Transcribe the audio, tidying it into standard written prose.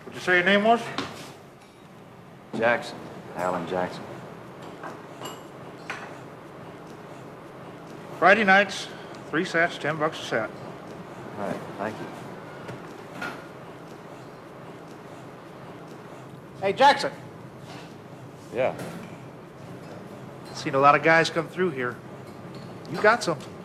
What'd you say your name was? Jackson. Alan Jackson. Friday nights, 3 sets, $10 a set. All right, thank you. Hey, Jackson. Yeah. Seen a lot of guys come through here. You got something.